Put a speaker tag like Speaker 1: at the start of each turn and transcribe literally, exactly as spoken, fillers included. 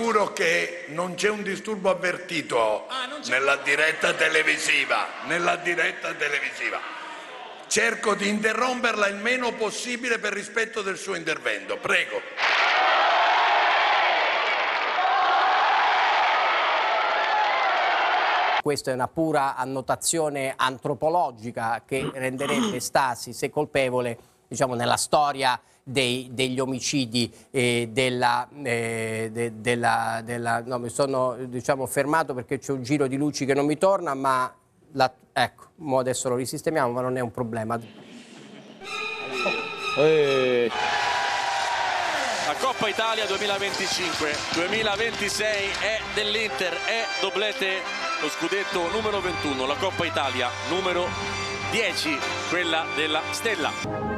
Speaker 1: assicuro che non c'è un disturbo avvertito
Speaker 2: Ah, non c'è-
Speaker 1: nella diretta televisiva. Nella diretta televisiva. Cerco di interromperla il meno possibile per rispetto del suo intervento. Prego.
Speaker 3: Questa è una pura annotazione antropologica che renderebbe Stasi se colpevole, diciamo, nella storia dei, degli omicidi eh, della, eh, de, della, della... No, mi sono, diciamo, fermato perché c'è un giro di luci che non mi torna, ma la, ecco, mo adesso lo risistemiamo, ma non è un problema.
Speaker 4: Eh.
Speaker 5: La Coppa Italia duemilaventicinque duemilaventisei è dell'Inter, è doblete lo scudetto numero ventuno, la Coppa Italia numero dieci, quella della Stella.